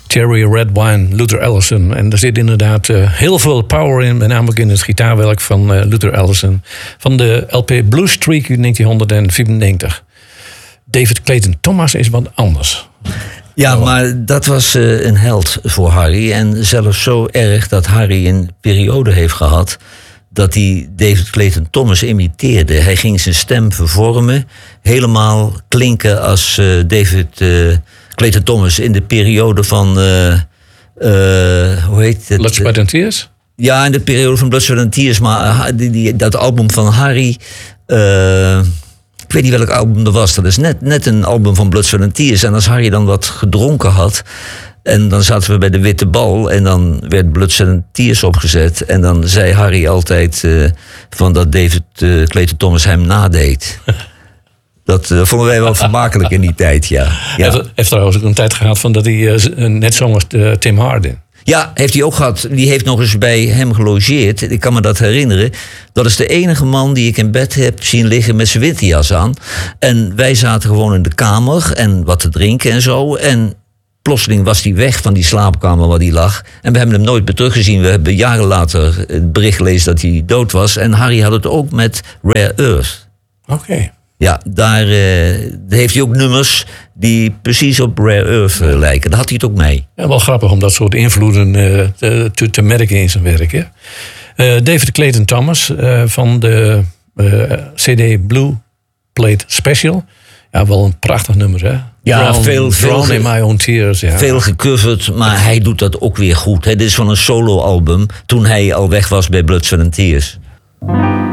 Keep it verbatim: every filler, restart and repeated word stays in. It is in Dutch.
Cherry Red Wine, Luther Allison. En daar zit inderdaad uh, heel veel power in. Met name in het gitaarwerk van uh, Luther Allison. Van de L P Blue Streak uit negentien vierennegentig. David Clayton Thomas is wat anders. Ja, maar dat was uh, een held voor Harry. En zelfs zo erg dat Harry een periode heeft gehad dat hij David Clayton Thomas imiteerde. Hij ging zijn stem vervormen, helemaal klinken als uh, David uh, Clayton Thomas in de periode van uh, uh, hoe heet het? Blood, Sweat and Tears? Ja, in de periode van Blood, Sweat and Tears. Maar uh, die, die, dat album van Harry, Uh, ik weet niet welk album dat was. Dat is net, net een album van Blood, Sweat and Tears. En als Harry dan wat gedronken had, en dan zaten we bij de Witte Bal en dan werd Blood, Sweat and Tears opgezet. En dan zei Harry altijd uh, van dat David uh, Clayton Thomas hem nadeed. Dat uh, vonden wij wel vermakelijk in die tijd, ja. ja. Hij heeft, heeft trouwens ook een tijd gehad van dat hij uh, net zong als uh, Tim Hardin. Ja, heeft hij ook gehad. Die heeft nog eens bij hem gelogeerd. Ik kan me dat herinneren. Dat is de enige man die ik in bed heb zien liggen met zijn winterjas aan. En wij zaten gewoon in de kamer en wat te drinken en zo. En plotseling was hij weg van die slaapkamer waar hij lag. En we hebben hem nooit meer teruggezien. We hebben jaren later het bericht gelezen dat hij dood was. En Harry had het ook met Rare Earth. Oké. Okay. Ja, daar uh, heeft hij ook nummers die precies op Rare Earth uh, lijken. Daar had hij het ook mee. Ja, wel grappig om dat soort invloeden uh, te, te, te merken in zijn werk. Hè? Uh, David Clayton Thomas uh, van de uh, C D Blue Plate Special. Ja, wel een prachtig nummer, hè? Ja, Drown, veel, veel, Drown in My Own Tears. Ja. Veel gecoverd, maar hij doet dat ook weer goed. Hè? Dit is van een solo-album toen hij al weg was bij Blood, Sweat and Tears.